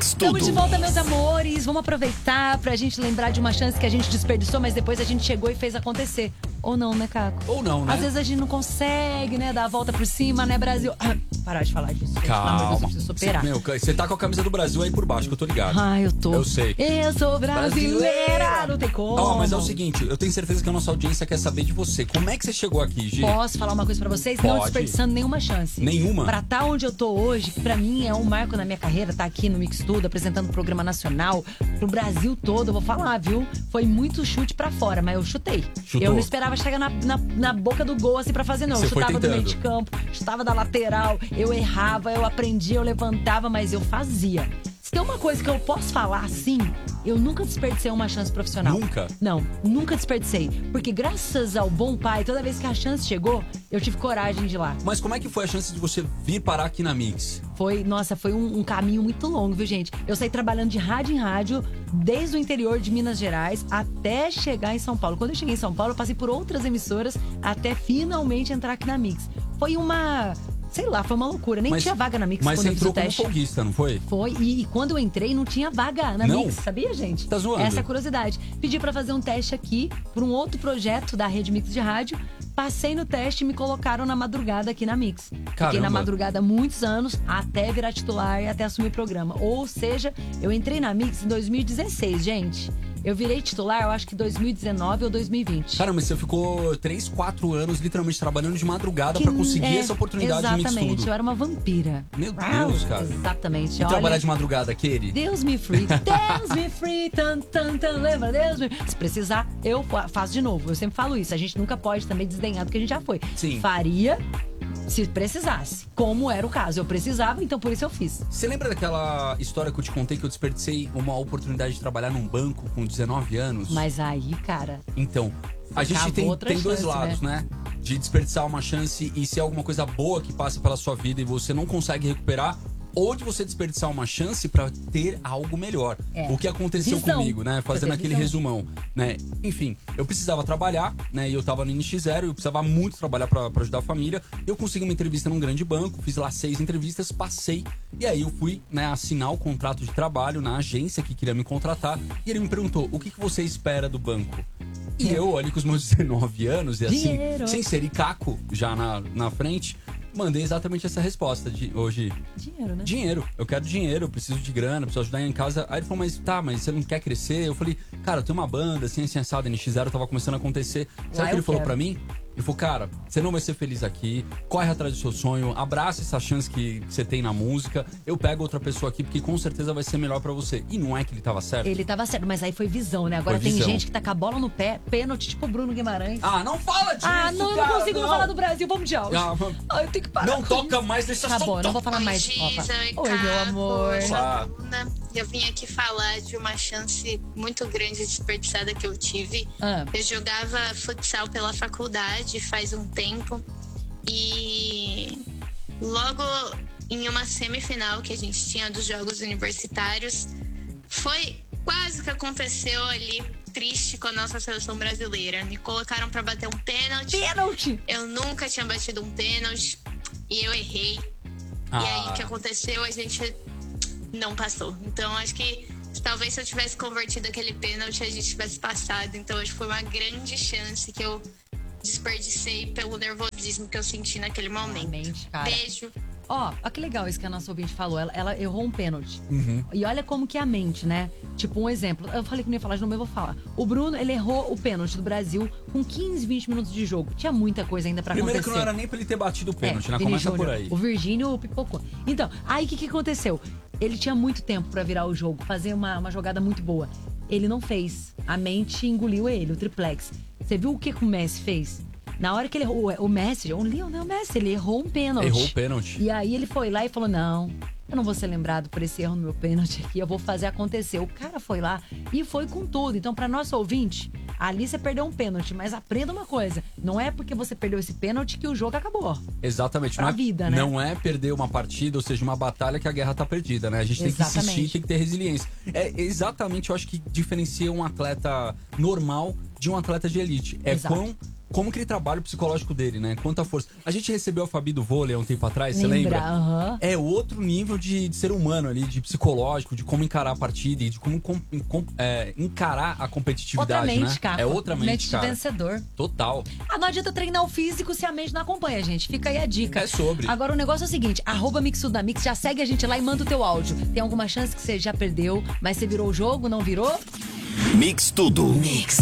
Estamos de volta, meus amores. Vamos aproveitar pra gente lembrar de uma chance que a gente desperdiçou, mas depois a gente chegou e fez acontecer. Ou não, né, Caco? Ou não, né? Às vezes a gente não consegue, né, dar a volta por cima, né, Brasil? Parar de falar disso, gente. Calma. Pelo amor de Deus, eu preciso superar. Você tá com a camisa do Brasil aí por baixo, que eu tô ligado. Eu tô. Eu sei. Eu sou brasileira, não tem como. Mas é o seguinte, eu tenho certeza que a nossa audiência quer saber de você. Como é que você chegou aqui, Gi? Posso falar uma coisa pra vocês? Não Pode. desperdiçando nenhuma chance. Nenhuma? Pra estar onde eu tô hoje, que pra mim é um marco na minha carreira, tá aqui no Mix Tudo, apresentando o programa nacional pro Brasil todo, eu vou falar, viu? Foi muito chute pra fora, mas eu chutei. Chutou. Eu não esperava chegar na boca do gol assim pra fazer, não. Você Eu foi chutava do meio tentando. de campo, chutava da lateral, eu errava, eu aprendia, eu levantava, mas eu fazia. Se tem uma coisa que eu posso falar assim, eu nunca desperdicei uma chance profissional. Nunca? Não, nunca desperdicei. Porque graças ao bom pai, toda vez que a chance chegou, eu tive coragem de ir lá. Mas como é que foi a chance de você vir parar aqui na Mix? Foi um caminho muito longo, viu, gente? Eu saí trabalhando de rádio em rádio, desde o interior de Minas Gerais até chegar em São Paulo. Quando eu cheguei em São Paulo, eu passei por outras emissoras até finalmente entrar aqui na Mix. Foi uma... Sei lá, foi uma loucura. Nem tinha vaga na Mix mas quando você eu fiz o entrou como teste. folguista, não foi? Foi, e quando eu entrei não tinha vaga na Não? Mix, sabia, gente? Tá zoando? Essa é a curiosidade. Pedi pra fazer um teste aqui, por um outro projeto da Rede Mix de Rádio. Passei no teste e me colocaram na madrugada aqui na Mix. Fiquei Caramba. na madrugada há muitos anos, até virar titular e até assumir o programa. Ou seja, eu entrei na Mix em 2016, gente. Eu virei titular, eu acho que 2019 ou 2020. Cara, mas você ficou 3, 4 anos literalmente trabalhando de madrugada pra conseguir essa oportunidade de Mix Exatamente, Tudo. eu era uma vampira. Meu Deus, cara. Exatamente. E trabalhar de madrugada, aquele? Deus me free, Deus me free, tan, tan, tan, lembra? Deus me... Se precisar, eu faço de novo. Eu sempre falo isso. A gente nunca pode também desdenhar do que a gente já foi. Sim. Faria se precisasse. Como era o caso. Eu precisava, então por isso eu fiz. Você lembra daquela história que eu te contei que eu desperdicei uma oportunidade de trabalhar num banco com 19 anos? Mas aí, cara... Então, a gente cavou tem outra dois chance, lados, né? De desperdiçar uma chance e ser alguma coisa boa que passa pela sua vida e você não consegue recuperar, ou de você desperdiçar uma chance pra ter algo melhor. O que aconteceu Visão. comigo, né? Fazendo Você aquele visão. resumão, né? Enfim, eu precisava trabalhar, né? E eu tava no NX0, eu precisava muito trabalhar pra ajudar a família. Eu consegui uma entrevista num grande banco, fiz lá 6 entrevistas, passei. E aí eu fui, né, assinar o contrato de trabalho na agência que queria me contratar. E ele me perguntou, o que você espera do banco? E eu, olha, com os meus 19 anos, e assim, Dinheiro. sem ser icaco já na frente, mandei exatamente essa resposta de hoje. Dinheiro, né? Dinheiro. Eu quero dinheiro, eu preciso de grana, preciso ajudar em casa. Aí ele falou, mas você não quer crescer? Eu falei, cara, eu tenho uma banda, assim assado, NX0 tava começando a acontecer. Sabe o que ele falou pra mim? Ele falou, cara, você não vai ser feliz aqui, corre atrás do seu sonho, abraça essa chance que você tem na música, eu pego outra pessoa aqui, porque com certeza vai ser melhor pra você. E não é que ele tava certo? Ele tava certo, mas aí foi visão, né? Agora Foi tem visão. gente que tá com a bola no pé, pênalti, tipo o Bruno Guimarães. Ah, não fala disso, não, eu não cara, consigo não. falar do Brasil, vamos de áudio. Ah, Eu tenho que parar. não com toca isso. mais nesse Tá assunto. bom, eu não vou falar Oi, mais. Giza, Oi, meu amor. Olá. Bruna. Eu vim aqui falar de uma chance muito grande desperdiçada que eu tive. Eu jogava futsal pela faculdade faz um tempo e logo em uma semifinal que a gente tinha dos Jogos Universitários, foi quase que aconteceu ali, triste com a nossa seleção brasileira. Me colocaram pra bater um pênalti. Pênalti! Eu nunca tinha batido um pênalti e eu errei. E aí o que aconteceu? A gente não passou. Então acho que talvez se eu tivesse convertido aquele pênalti, a gente tivesse passado. Então acho que foi uma grande chance que eu desperdicei pelo nervosismo que eu senti naquele momento. Realmente, cara. Beijo. Ó, que legal isso que a nossa ouvinte falou. Ela errou um pênalti. Uhum. E olha como que é a mente, né? Tipo, um exemplo. Eu falei que não ia falar de novo, eu vou falar. O Bruno, ele errou o pênalti do Brasil com 15, 20 minutos de jogo. Tinha muita coisa ainda pra Primeiro acontecer. que não era nem pra ele ter batido o pênalti, né? Vini Começa Júnior. por aí. O Virgínio pipocou. Então, aí o que aconteceu? Ele tinha muito tempo pra virar o jogo, fazer uma jogada muito boa. Ele não fez. A mente engoliu ele, o triplex. Você viu o que o Messi fez? Na hora que ele errou, o Messi, o Lionel Messi, ele errou um pênalti. Errou o pênalti. E aí ele foi lá e falou, não, eu não vou ser lembrado por esse erro no meu pênalti aqui, eu vou fazer acontecer. O cara foi lá e foi com tudo. Então, pra nosso ouvinte, ali você perdeu um pênalti, mas aprenda uma coisa, não é porque você perdeu esse pênalti que o jogo acabou. Exatamente. Pra vida, né? Não é perder uma partida, ou seja, uma batalha que a guerra tá perdida, né? A gente tem que insistir, tem que ter resiliência. É exatamente, eu acho que diferencia um atleta normal de um atleta de elite. É Exato. quão como que ele trabalha o psicológico dele, né? Quanta força. A gente recebeu a Fabi do vôlei há um tempo atrás, você lembra? É outro nível de ser humano ali, de psicológico, de como encarar a partida e de como encarar a competitividade, outra mente, né? Cara. É outra mente, cara. Vencedor. Total. Não adianta treinar o físico se a mente não acompanha, gente. Fica aí a dica. É sobre. Agora o negócio é o seguinte, @mixtudamix, já segue a gente lá e manda o teu áudio. Tem alguma chance que você já perdeu, mas você virou o jogo, não virou? Mix Tudo. Mix.